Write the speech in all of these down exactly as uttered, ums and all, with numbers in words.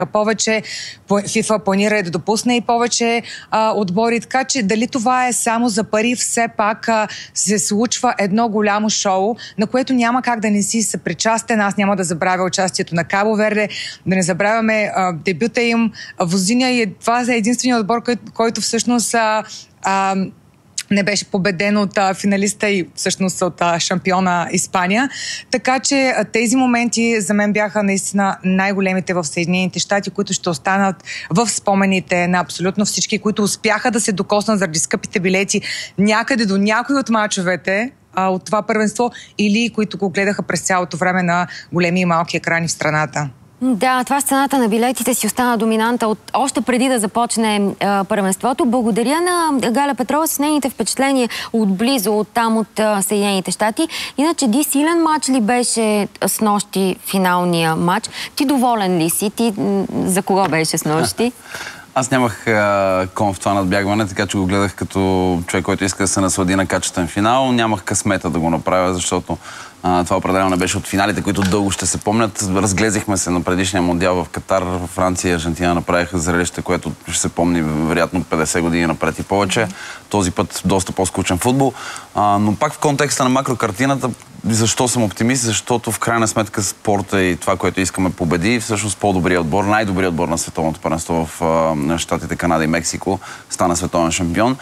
повече, ФИФА планира и да допусне и повече а, отбори, така че дали това е само за пари, все пак а, се случва едно голямо шоу, на което няма как да не си съпричастен. Аз няма да забравя участието на Кабо Верде, да не забравяме а, дебюта им. Возиня и това е единственият отбор, който, който всъщност а, а, не беше победен от а, финалиста и всъщност от а, шампиона Испания. Така че а, тези моменти за мен бяха наистина най-големите в Съединените щати, които ще останат в спомените на абсолютно всички, които успяха да се докоснат заради скъпите билети някъде до някои от мачовете а, от това първенство или които го гледаха през цялото време на големи и малки екрани в страната. Да, това сцената на билетите си остана доминанта от още преди да започне а, първенството. Благодаря на Галя Петрова с нейните впечатления отблизо, от там от а, Съединените щати. Иначе Ди, силен матч ли беше с нощи финалния матч? Ти доволен ли си? Ти за кого беше с нощи? Аз нямах а, кон в това надбягване, така че го гледах като човек, който иска да се наслади на качествен финал. Нямах късмета да го направя, защото а, това определено не беше от финалите, които дълго ще се помнят. Разглезихме се на предишния мондиал в Катар, в Франция и Аржентина направиха зрелище, което ще се помни вероятно петдесет години напред и повече. Този път доста по-скучен футбол. А, но пак в контекста на макрокартината, защо съм оптимист? Защото в крайна сметка спорта и това, което искаме победи, всъщност по-добрият отбор, най-добрият отбор на световното първенство в а, щатите Канада и Мексико стана световен шампион.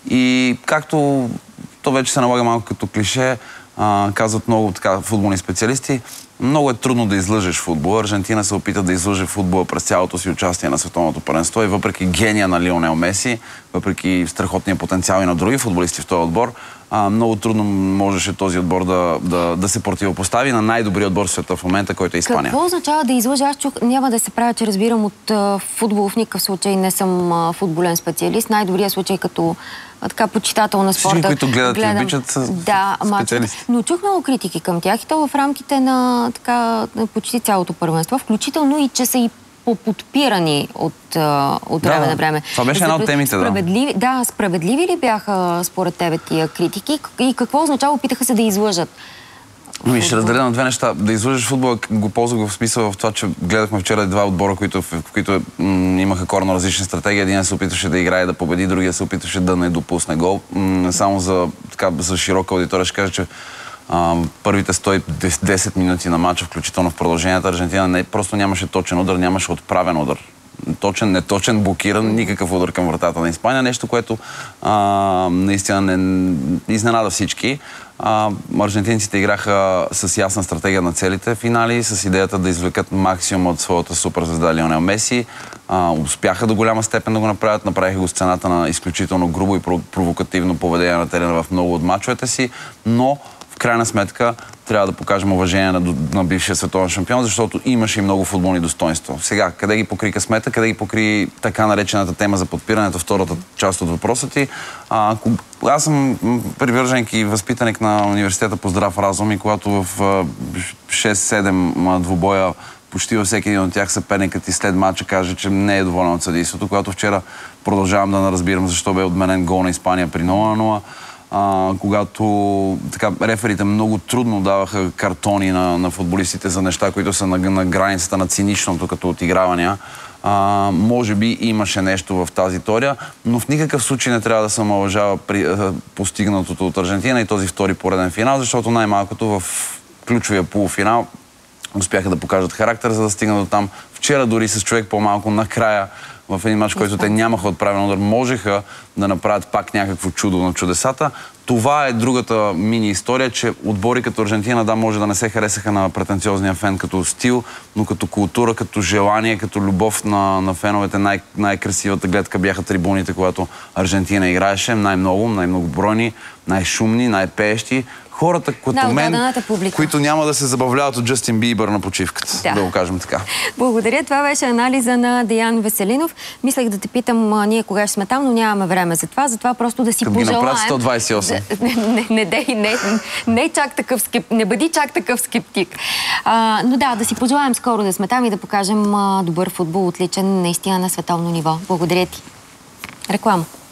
И както то вече се налага малко като клише, а, казват много така футболни специалисти, много е трудно да излъжеш футбола. Аржентина се опита да излъже футбола през цялото си участие на световното първенство и въпреки гения на Лионел Меси, въпреки страхотния потенциал и на други футболисти в този отбор, а, много трудно можеше този отбор да, да, да се противопостави на най-добрият отбор в света в момента, който е Испания. Какво означава да излъжа? Аз чух, няма да се правя, че разбирам от а, футбол, в никакъв случай не съм а, футболен специалист. Най-добрият случай като а, така почитател на спорта. Всички, които гледат гледам, и обичат, да, специалисти. Но чух много критики към тях и то в рамките на, така, на почти цялото първенство, включително и че са и подпирани от, от време да, на време. Това беше една от темите, да. Да, справедливи ли бяха според тебе тия критики и какво означава опитаха се да излъжат? Ми ще разделя на две неща. Да излъжеш футбола го ползвах в смисъл в това, че гледахме вчера два отбора, които, в които имаха коренно различни стратегии. Един се опитваше да играе да победи, другия се опитваше да не допусне гол. М само за, така, за широка аудитория ще кажа, че а, първите сто и десет минути на матча, включително в продълженията, Аржентина не, просто нямаше точен удар, нямаше отправен удар. Точен, неточен, блокиран, никакъв удар към вратата на Испания. Нещо, което а, наистина не изненада всички. А, аржентинците играха с ясна стратегия на целите финали, с идеята да извлекат максимум от своята суперзвезда Лионел Меси. А, успяха до голяма степен да го направят. Направиха го сцената на изключително грубо и провокативно поведение на терена в много от мачовете си, но в крайна сметка трябва да покажем уважение на, на бившия световен шампион, защото имаше и много футболни достоинства. Сега, къде ги покри късмета, къде ги покри така наречената тема за подпирането, втората част от въпроса ти. А, аз съм привърженик и възпитаник на университета по здрав разум и когато в шест-седем двубоя почти във всеки един от тях съперникът и след матча каже, че не е доволен от съдийството, когато вчера продължавам да не разбирам защо бе отменен гол на Испания при нула на нула. Uh, когато така, реферите много трудно даваха картони на, на футболистите за неща, които са на, на границата на циничното като отигравания. Uh, може би имаше нещо в тази теория, но в никакъв случай не трябва да се омалважава при uh, постигнатото от Аржентина и този втори пореден финал, защото най-малкото в ключовия полуфинал успяха да покажат характер, за да стигнат до там. Вчера дори с човек по-малко накрая в един матч, който те нямаха отправен удар, можеха да направят пак някакво чудо на чудесата. Това е другата мини-история, че отбори като Аржентина, да, може да не се харесаха на претенциозния фен като стил, но като култура, като желание, като любов на, на феновете, най- най-красивата гледка бяха трибуните, когато Аржентина играеше. Най-много, най-многобройни, най-шумни, най-пеещи. Хората като мен, които няма да се забавляват от Джастин Бибър на почивката, да. да го кажем така. Благодаря. Това беше анализа на Деян Веселинов. Мислех да те питам а, ние кога ще сме там, но нямаме време за това. Затова просто да си Като пожелаем... ги направят сто двадесет и осем. Не, не, не, не, не, не, чак такъв скеп... не бъди чак такъв скептик. А, но да, да си пожелаем скоро да сме там и да покажем а, добър футбол, отличен наистина на световно ниво. Благодаря ти. Реклама.